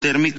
térmico.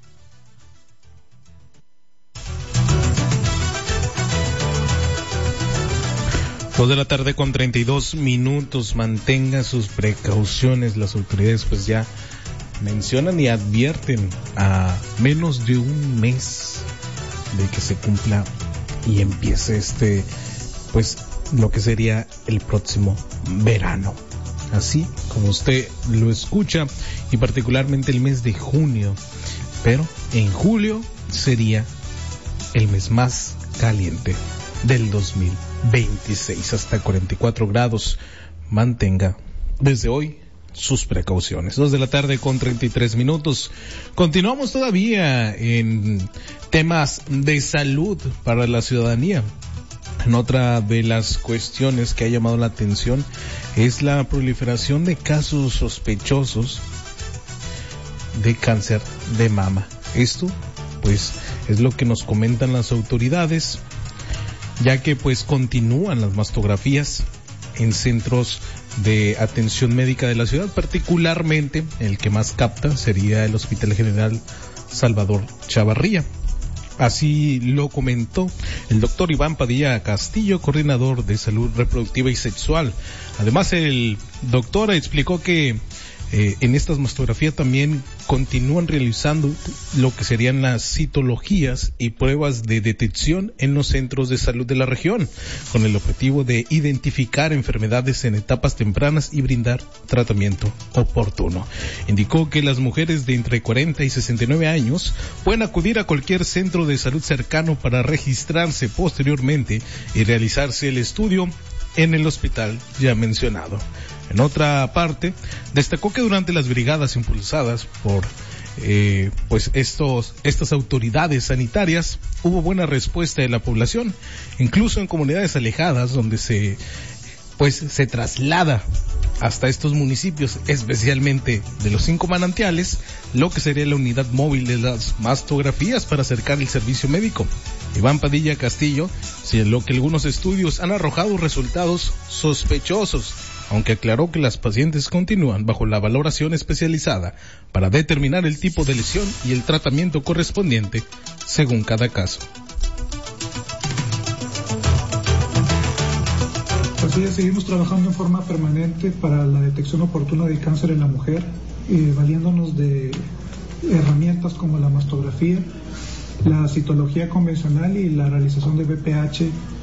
Dos de la tarde con 32 minutos. Mantenga sus precauciones. Las autoridades pues ya mencionan y advierten a menos de un mes de que se cumpla y empiece pues lo que sería el próximo verano. Así como usted lo escucha, y particularmente el mes de junio, pero en julio sería el mes más caliente del 2026, hasta 44 grados. Mantenga desde hoy sus precauciones. 2 de la tarde con 33 minutos. Continuamos todavía en temas de salud para la ciudadanía. En otra de las cuestiones que ha llamado la atención es la proliferación de casos sospechosos de cáncer de mama. Esto, pues, es lo que nos comentan las autoridades, ya que pues continúan las mastografías en centros de atención médica de la ciudad, particularmente el que más capta sería el Hospital General Salvador Chavarría. Así lo comentó el doctor Iván Padilla Castillo, coordinador de salud reproductiva y sexual. Además, el doctor explicó que en estas mastografías también continúan realizando lo que serían las citologías y pruebas de detección en los centros de salud de la región, con el objetivo de identificar enfermedades en etapas tempranas y brindar tratamiento oportuno. Indicó que las mujeres de entre 40 y 69 años pueden acudir a cualquier centro de salud cercano para registrarse posteriormente y realizarse el estudio en el hospital ya mencionado. En otra parte, destacó que durante las brigadas impulsadas por estas autoridades sanitarias hubo buena respuesta de la población, incluso en comunidades alejadas donde se traslada hasta estos municipios, especialmente de los 5 manantiales, lo que sería la unidad móvil de las mastografías para acercar el servicio médico. Iván Padilla Castillo señaló que algunos estudios han arrojado resultados sospechosos, aunque aclaró que las pacientes continúan bajo la valoración especializada para determinar el tipo de lesión y el tratamiento correspondiente según cada caso. Así es, seguimos trabajando en forma permanente para la detección oportuna del cáncer en la mujer, valiéndonos de herramientas como la mastografía, la citología convencional y la realización de BPH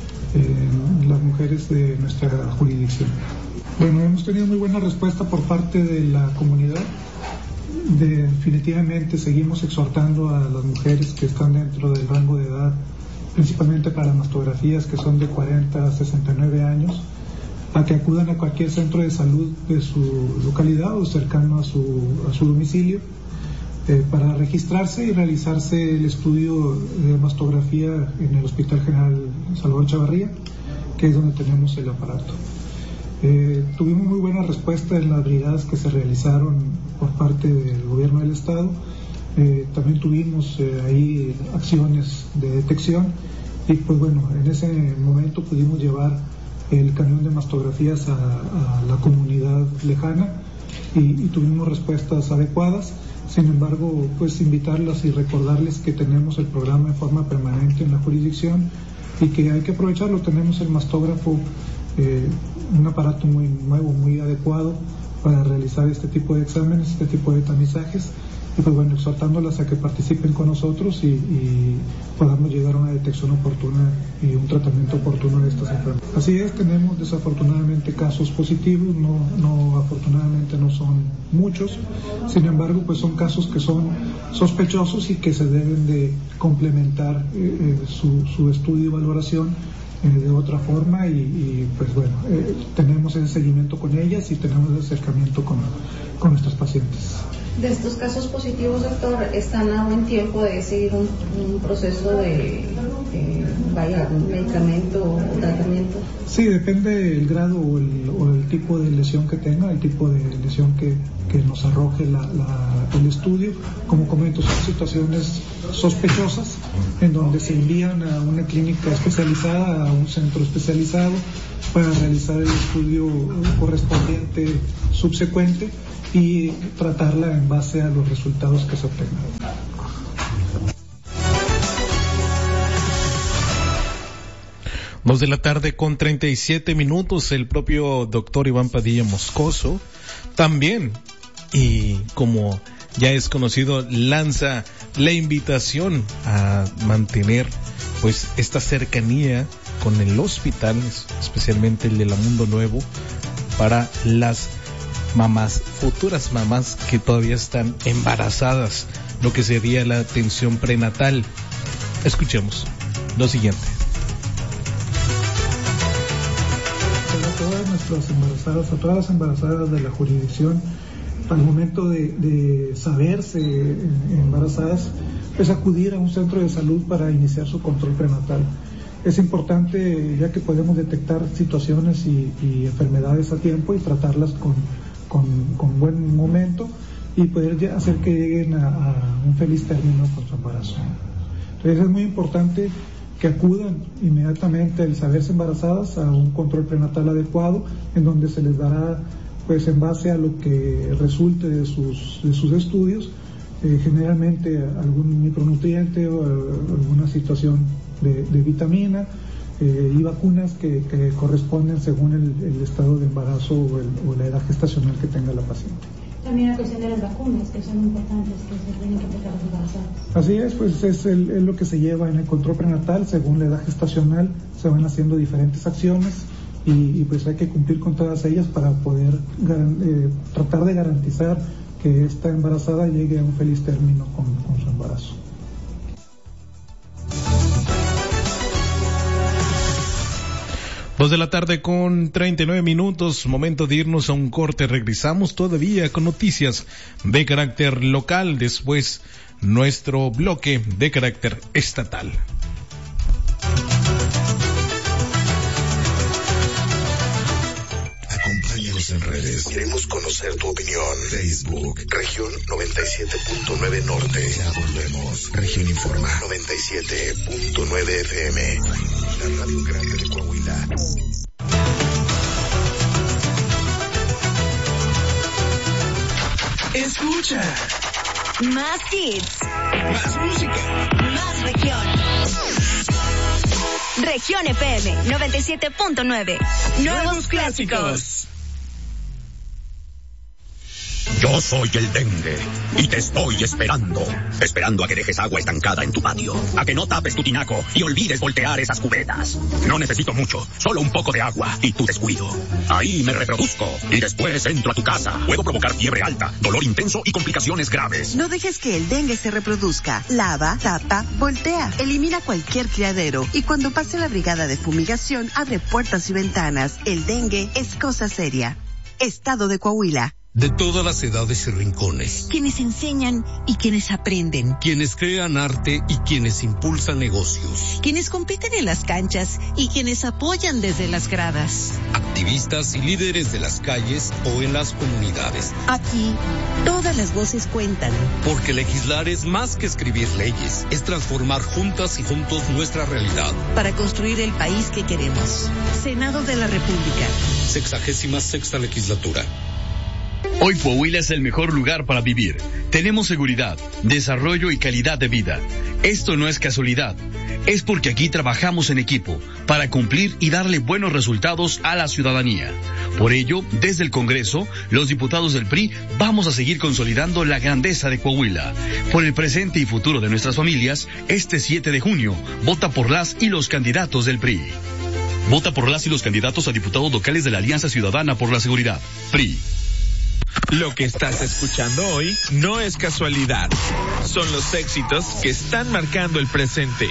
en las mujeres de nuestra jurisdicción. Bueno, hemos tenido muy buena respuesta por parte de la comunidad. Definitivamente seguimos exhortando a las mujeres que están dentro del rango de edad, principalmente para mastografías que son de 40 a 69 años, a que acudan a cualquier centro de salud de su localidad o cercano a su domicilio para registrarse y realizarse el estudio de mastografía en el Hospital General Salvador Chavarría, que es donde tenemos el aparato. Tuvimos muy buena respuesta en las brigadas que se realizaron por parte del gobierno del estado. También tuvimos ahí acciones de detección y pues bueno, en ese momento pudimos llevar el camión de mastografías a la comunidad lejana y tuvimos respuestas adecuadas. Sin embargo, pues invitarlas y recordarles que tenemos el programa en forma permanente en la jurisdicción y que hay que aprovecharlo. Tenemos el mastógrafo, un aparato muy nuevo, muy adecuado para realizar este tipo de exámenes, este tipo de tamizajes. Y pues bueno, exhortándolas a que participen con nosotros y podamos llegar a una detección oportuna y un tratamiento oportuno de estas enfermedades. Así es, tenemos desafortunadamente casos positivos, afortunadamente no son muchos, sin embargo pues son casos que son sospechosos y que se deben de complementar su estudio y valoración de otra forma y pues bueno, tenemos ese seguimiento con ellas y tenemos ese acercamiento con nuestros pacientes. De estos casos positivos, doctor, ¿están a buen tiempo de seguir un proceso de medicamento o tratamiento? Sí, depende del grado o el tipo de lesión que tenga, el tipo de lesión que nos arroje el estudio. Como comento, son situaciones sospechosas en donde se envían a una clínica especializada, a un centro especializado para realizar el estudio correspondiente subsecuente y tratarla en base a los resultados que se obtengan. Dos de la tarde con 37 minutos, el propio doctor Iván Padilla Moscoso también, y como ya es conocido, lanza la invitación a mantener pues esta cercanía con el hospital, especialmente el de la Mundo Nuevo, para las mamás, futuras mamás que todavía están embarazadas, lo que sería la atención prenatal. Escuchemos lo siguiente. A todas las embarazadas de la jurisdicción, al momento de saberse embarazadas, pues acudir a un centro de salud para iniciar su control prenatal. Es importante, ya que podemos detectar situaciones y enfermedades a tiempo y tratarlas con buen momento y poder hacer que lleguen a un feliz término con su embarazo. Entonces es muy importante que acudan inmediatamente al saberse embarazadas a un control prenatal adecuado, en donde se les dará, pues en base a lo que resulte de sus estudios, generalmente algún micronutriente o alguna situación de vitamina y vacunas que corresponden según el estado de embarazo o la edad gestacional que tenga la paciente. También la cuestión de las vacunas, que son importantes, que se tienen que aplicar a los embarazados. Así es, pues es lo que se lleva en el control prenatal. Según la edad gestacional se van haciendo diferentes acciones y pues hay que cumplir con todas ellas para poder tratar de garantizar que esta embarazada llegue a un feliz término con su embarazo. Dos de la tarde con 39 minutos, momento de irnos a un corte. Regresamos todavía con noticias de carácter local, después nuestro bloque de carácter estatal. Acompáñanos en redes. Queremos conocer tu opinión. Facebook, región 97.9 Norte. Ya volvemos. Región Informa 97.9 FM. La radio grande de Coahuila. Escucha. Más hits. Más música. Más región. Región FM 97.9. Nuevos clásicos. Yo soy el dengue y te estoy esperando a que dejes agua estancada en tu patio, a que no tapes tu tinaco y olvides voltear esas cubetas. No necesito mucho, solo un poco de agua y tu descuido. Ahí me reproduzco y después entro a tu casa. Puedo provocar fiebre alta, dolor intenso y complicaciones graves. No dejes que el dengue se reproduzca. Lava, tapa, voltea. Elimina cualquier criadero y cuando pase la brigada de fumigación, abre puertas y ventanas. El dengue es cosa seria. Estado de Coahuila. De todas las edades y rincones. Quienes enseñan y quienes aprenden. Quienes crean arte y quienes impulsan negocios. Quienes compiten en las canchas y quienes apoyan desde las gradas. Activistas y líderes de las calles o en las comunidades. Aquí, todas las voces cuentan. Porque legislar es más que escribir leyes. Es transformar juntas y juntos nuestra realidad. Para construir el país que queremos. Senado de la República. 66ª legislatura. Hoy Coahuila es el mejor lugar para vivir. Tenemos seguridad, desarrollo y calidad de vida. Esto no es casualidad. Es porque aquí trabajamos en equipo para cumplir y darle buenos resultados a la ciudadanía. Por ello, desde el Congreso, los diputados del PRI vamos a seguir consolidando la grandeza de Coahuila. Por el presente y futuro de nuestras familias, este 7 de junio, vota por las y los candidatos del PRI. Vota por las y los candidatos a diputados locales de la Alianza Ciudadana por la Seguridad. PRI. Lo que estás escuchando hoy no es casualidad. Son los éxitos que están marcando el presente.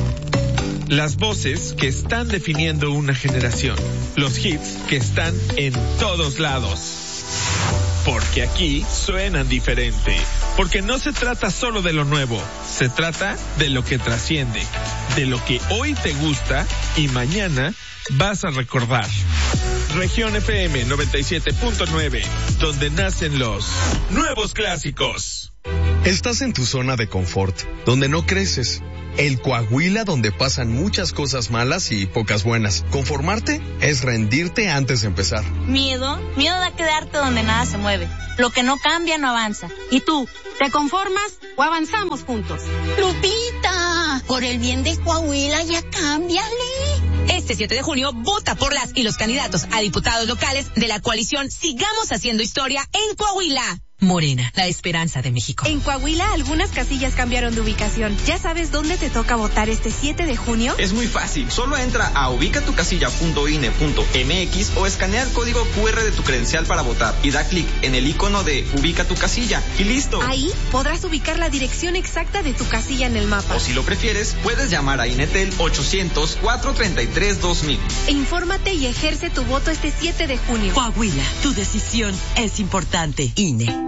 Las voces que están definiendo una generación. Los hits que están en todos lados. Porque aquí suenan diferente. Porque no se trata solo de lo nuevo. Se trata de lo que trasciende. De lo que hoy te gusta y mañana vas a recordar. Región FM 97.9, donde nacen los nuevos clásicos. Estás en tu zona de confort, donde no creces, El Coahuila donde pasan muchas cosas malas y pocas buenas. Conformarte es rendirte antes de empezar. Miedo da a quedarte donde nada se mueve. Lo que no cambia no avanza. ¿Y tú? ¿Te conformas o avanzamos juntos? Lupita, por el bien de Coahuila ya cámbiale. Este 7 de junio, vota por las y los candidatos a diputados locales de la coalición Sigamos Haciendo Historia en Coahuila. Morena, la esperanza de México. En Coahuila, algunas casillas cambiaron de ubicación. ¿Ya sabes dónde te toca votar este 7 de junio? Es muy fácil. Solo entra a ubicatucasilla.ine.mx o escanea el código QR de tu credencial para votar y da clic en el icono de Ubica tu casilla y listo. Ahí podrás ubicar la dirección exacta de tu casilla en el mapa. O si lo prefieres, puedes llamar a INETEL 800-433-2000. Infórmate y ejerce tu voto este 7 de junio. Coahuila, tu decisión es importante. INE.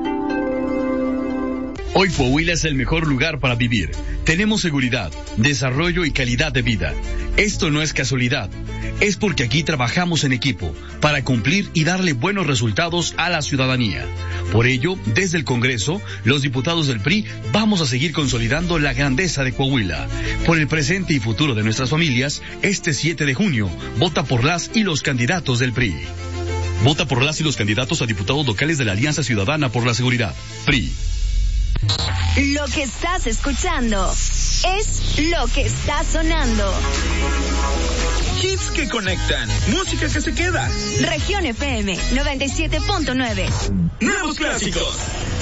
Hoy Coahuila es el mejor lugar para vivir. Tenemos seguridad, desarrollo y calidad de vida. Esto no es casualidad. Es porque aquí trabajamos en equipo para cumplir y darle buenos resultados a la ciudadanía. Por ello, desde el Congreso, los diputados del PRI vamos a seguir consolidando la grandeza de Coahuila. Por el presente y futuro de nuestras familias, este 7 de junio, vota por las y los candidatos del PRI. Vota por las y los candidatos a diputados locales de la Alianza Ciudadana por la Seguridad. PRI. Lo que estás escuchando es lo que está sonando. Hits que conectan, música que se queda. Región FM 97.9. Nuevos clásicos.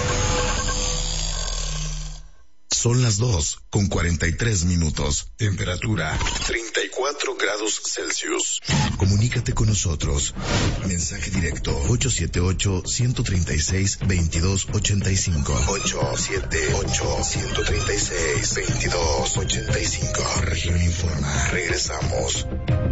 Son las 2:43. Temperatura 34 grados Celsius. Comunícate con nosotros. Mensaje directo 878-136-2285. 878-136-2285. Región Informa. Regresamos.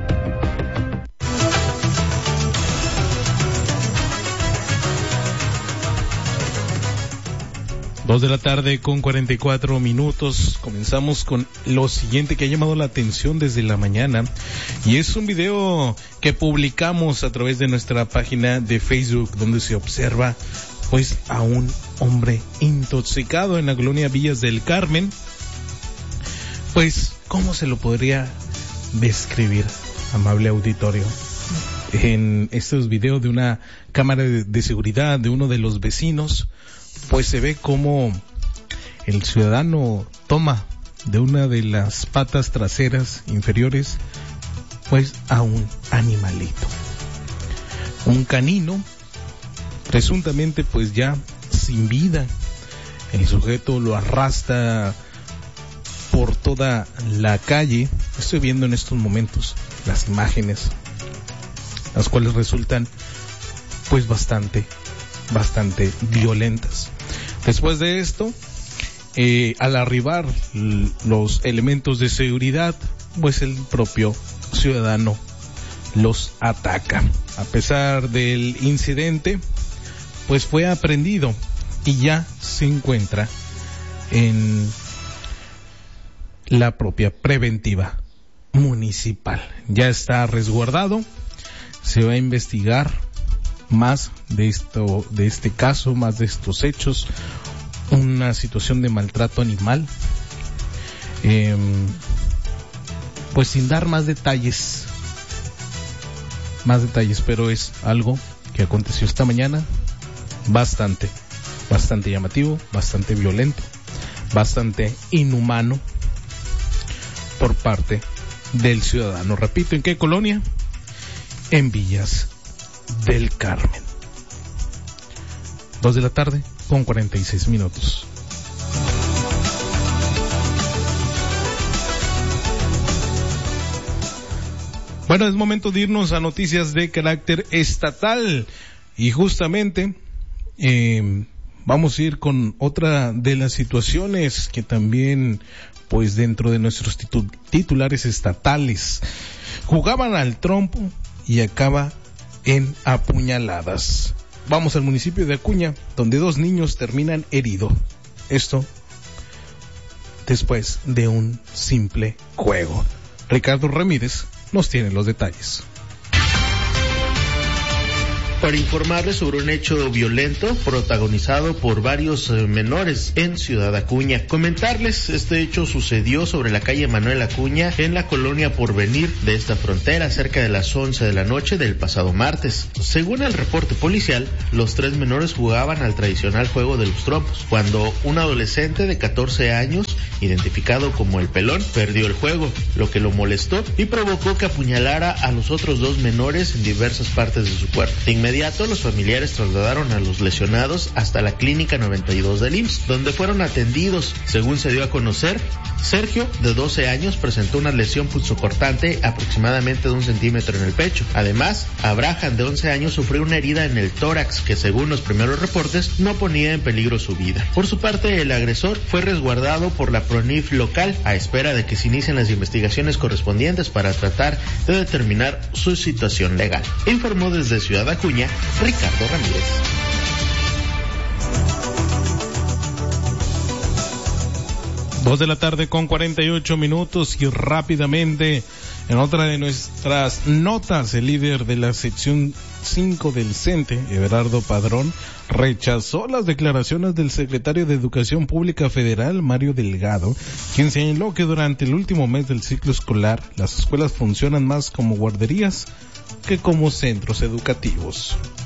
Dos de la tarde con 44 minutos. Comenzamos con lo siguiente que ha llamado la atención desde la mañana. Y es un video que publicamos a través de nuestra página de Facebook, donde se observa pues a un hombre intoxicado en la colonia Villas del Carmen. Pues, ¿cómo se lo podría describir, amable auditorio? En estos videos de una cámara de seguridad de uno de los vecinos, pues se ve como el ciudadano toma de una de las patas traseras inferiores pues a un animalito, un canino, presuntamente pues ya sin vida. El sujeto lo arrastra por toda la calle. Estoy viendo en estos momentos las imágenes, las cuales resultan pues bastante violentas. Después de esto, al arribar los elementos de seguridad, pues el propio ciudadano los ataca. A pesar del incidente, pues fue aprehendido y ya se encuentra en la propia preventiva municipal. Ya está resguardado, se va a investigar más de este caso, más de estos hechos, una situación de maltrato animal, pues sin dar más detalles, pero es algo que aconteció esta mañana, bastante llamativo, bastante violento, bastante inhumano por parte del ciudadano. Repito, ¿en qué colonia? En Villas del Carmen. 2 de la tarde con 46 minutos. Bueno, es momento de irnos a noticias de carácter estatal y justamente vamos a ir con otra de las situaciones que también pues dentro de nuestros titulares estatales jugaban al trompo y acaba en apuñaladas. Vamos al municipio de Acuña, donde 2 niños terminan heridos. Esto después de un simple juego. Ricardo Ramírez nos tiene los detalles. para informarles sobre un hecho violento protagonizado por varios menores en Ciudad Acuña. Comentarles, este hecho sucedió sobre la calle Manuel Acuña en la colonia Porvenir de esta frontera, cerca de las 11 de la noche del pasado martes. Según el reporte policial, los 3 menores jugaban al tradicional juego de los trompos, cuando un adolescente de 14 años, identificado como el Pelón, perdió el juego, lo que lo molestó y provocó que apuñalara a los otros 2 menores en diversas partes de su cuerpo. De inmediato, los familiares trasladaron a los lesionados hasta la Clínica 92 del IMSS, donde fueron atendidos. Según se dio a conocer, Sergio, de 12 años, presentó una lesión punzocortante aproximadamente de 1 centímetro en el pecho. Además, Abraham, de 11 años, sufrió una herida en el tórax que, según los primeros reportes, no ponía en peligro su vida. Por su parte, el agresor fue resguardado por la PRONIF local a espera de que se inicien las investigaciones correspondientes para tratar de determinar su situación legal. Informó desde Ciudad Acuña, Ricardo Ramírez. 2 de la tarde con 48 minutos y rápidamente, en otra de nuestras notas, el líder de la sección 5 del CENTE, Everardo Padrón, rechazó las declaraciones del secretario de Educación Pública Federal, Mario Delgado, quien señaló que durante el último mes del ciclo escolar las escuelas funcionan más como guarderías que como centros educativos.